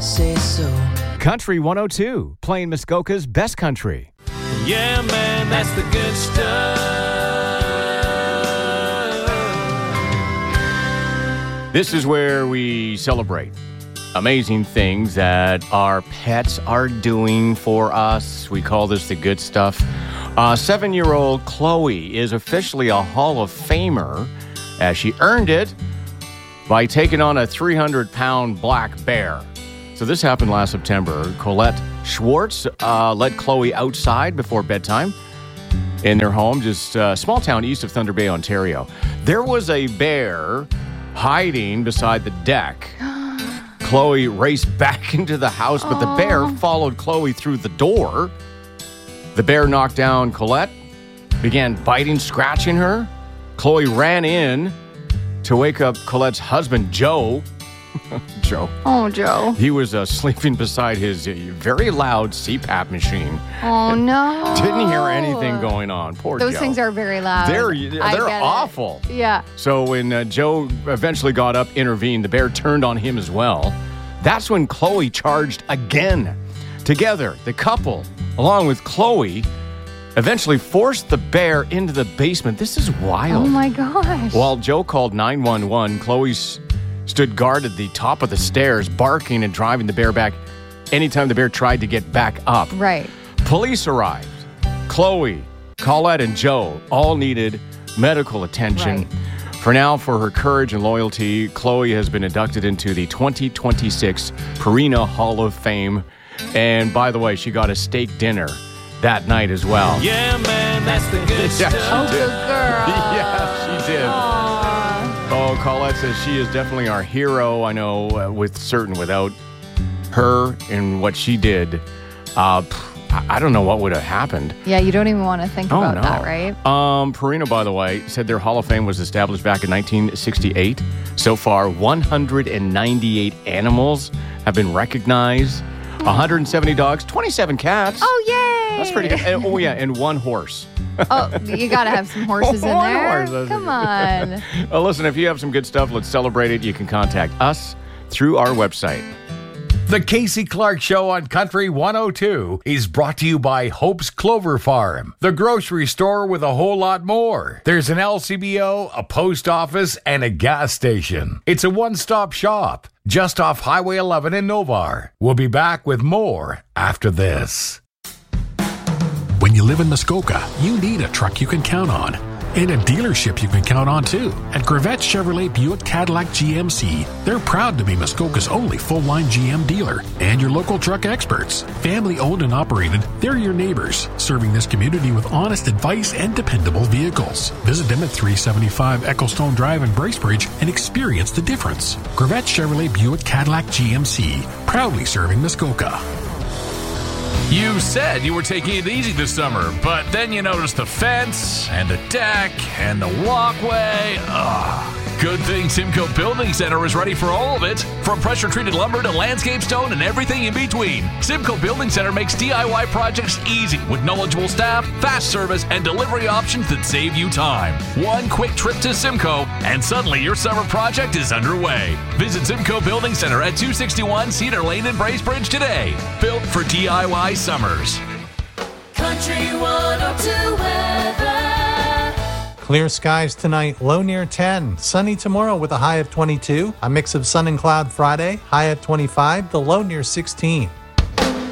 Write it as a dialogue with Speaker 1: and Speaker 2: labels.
Speaker 1: say so.
Speaker 2: Country 102, playing Muskoka's best country.
Speaker 1: Yeah, man, that's the good stuff.
Speaker 2: This is where we celebrate amazing things that our pets are doing for us. We call this the good stuff. 7-year-old Chloe is officially a Hall of Famer as she earned it by taking on a 300-pound black bear. So this happened last September. Colette Schwartz led Chloe outside before bedtime in their home, just a small town east of Thunder Bay, Ontario. There was a bear hiding beside the deck. Chloe raced back into the house, but the bear followed Chloe through the door. The bear knocked down Colette, began biting, scratching her. Chloe ran in to wake up Colette's husband, Joe. Joe.
Speaker 3: Oh, Joe.
Speaker 2: He was sleeping beside his very loud CPAP machine.
Speaker 3: Oh, no.
Speaker 2: Didn't hear anything going on. Poor Joe.
Speaker 3: Those things are very loud.
Speaker 2: They're awful.
Speaker 3: Yeah.
Speaker 2: So when Joe eventually got up, intervened, the bear turned on him as well. That's when Chloe charged again. Together, the couple, along with Chloe, eventually forced the bear into the basement. This is wild.
Speaker 3: Oh, my gosh.
Speaker 2: While Joe called 911, Chloe stood guard at the top of the stairs, barking and driving the bear back anytime the bear tried to get back up.
Speaker 3: Right.
Speaker 2: Police arrived. Chloe, Colette, and Joe all needed medical attention.
Speaker 3: Right.
Speaker 2: For now, for her courage and loyalty, Chloe has been inducted into the 2026 Purina Hall of Fame. And by the way, she got a steak dinner that night as well.
Speaker 1: Yeah, man, that's the good stuff.
Speaker 3: Oh, good girl.
Speaker 2: Yeah, she did. Oh, Colette says she is definitely our hero. I know without her and what she did, I don't know what would have happened.
Speaker 3: Yeah, you don't even want to think about that, right?
Speaker 2: Purina, by the way, said their Hall of Fame was established back in 1968. So far, 198 animals have been recognized. 170 dogs, 27 cats.
Speaker 3: Oh, yay!
Speaker 2: That's pretty good. And one horse.
Speaker 3: Oh, you got to have some horses in there. Come on.
Speaker 2: Well, listen, if you have some good stuff, let's celebrate it. You can contact us through our website.
Speaker 4: The Casey Clark Show on Country 102 is brought to you by Hope's Clover Farm, the grocery store with a whole lot more. There's an LCBO, a post office, and a gas station. It's a one-stop shop just off Highway 11 in Novar. We'll be back with more after this.
Speaker 5: When you live in Muskoka, you need a truck you can count on. And a dealership you can count on, too. At Gravette Chevrolet Buick Cadillac GMC, they're proud to be Muskoka's only full-line GM dealer and your local truck experts. Family-owned and operated, they're your neighbors, serving this community with honest advice and dependable vehicles. Visit them at 375 Ecclestone Drive in Bracebridge and experience the difference. Gravette Chevrolet Buick Cadillac GMC, proudly serving Muskoka.
Speaker 6: You said you were taking it easy this summer, but then you noticed the fence and the deck and the walkway. Ugh. Good thing Simcoe Building Center is ready for all of it. From pressure-treated lumber to landscape stone and everything in between, Simcoe Building Center makes DIY projects easy with knowledgeable staff, fast service, and delivery options that save you time. One quick trip to Simcoe, and suddenly your summer project is underway. Visit Simcoe Building Center at 261 Cedar Lane in Bracebridge today. Built for DIY summers.
Speaker 1: Country 102 weather.
Speaker 7: Clear skies tonight, low near 10. Sunny tomorrow with a high of 22. A mix of sun and cloud Friday, high at 25, the low near 16.